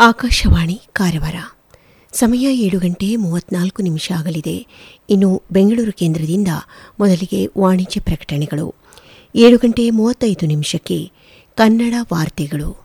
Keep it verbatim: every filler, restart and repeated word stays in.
ಆಕಾಶವಾಣಿ ಕಾರವಾರ. ಸಮಯ ಏಳು ಗಂಟೆ ಮೂವತ್ನಾಲ್ಕು ನಿಮಿಷ ಆಗಲಿದೆ. ಇನ್ನು ಬೆಂಗಳೂರು ಕೇಂದ್ರದಿಂದ ಮೊದಲಿಗೆ ವಾಣಿಜ್ಯ ಪ್ರಕಟಣೆಗಳು. ಏಳು ಗಂಟೆ ಮೂವತ್ತೈದು ನಿಮಿಷಕ್ಕೆ ಕನ್ನಡ ವಾರ್ತೆಗಳು.